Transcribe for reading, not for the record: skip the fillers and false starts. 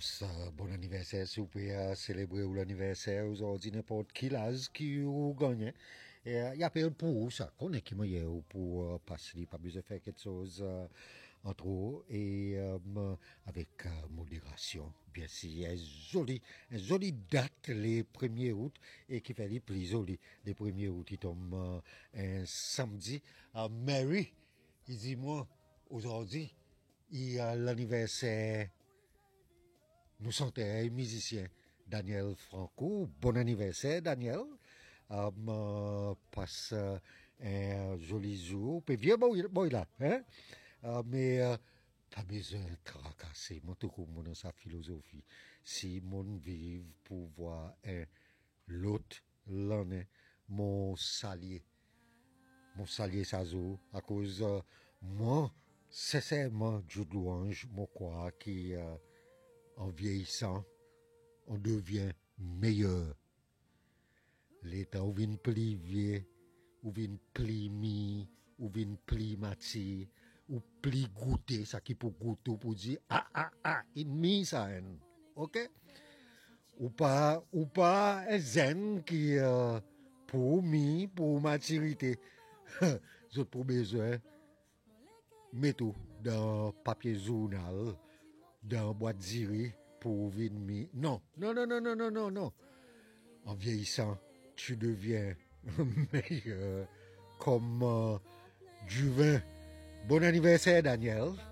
bon anniversaire, si vous pouvez célébrer l'anniversaire aujourd'hui, n'importe qui l'âge qui vous gagne. Et il y a période pour vous, ça, qu'on est qui meilleur pour passer, pas besoin de faire quelque chose en trop et avec modération. Bien sûr, une jolie date, les 1er août, et qui fait les plus jolis. Les 1er août, il tombe un samedi. Mary, il dit moi, aujourd'hui, il y a l'anniversaire. Nous sommes un musicien, Daniel Franco. Bon anniversaire, Daniel. Passe un joli jour. Puis viens, bon, là. Hein? Mais pas besoin de tracasser. Moi, tout le monde dans sa philosophie. Si mon vive pour voir l'autre l'année, mon salier ça joue, à cause moi, sincèrement, Dieu de louange, moi, quoi, qui. En vieillissant, on devient meilleur. Les temps où vient plus vieux, ou vient plus mi, ou vient plus mati, ou plus goûter, ça qui pour goûter, pour dire, il mis ça, ok? Ou pas, un zen qui, pour maturité, j'ai pour besoin, mets tout dans papier journal, dans boîte d'iri pour venir. Non. En vieillissant, tu deviens meilleur comme du vin. Bon anniversaire, Daniel.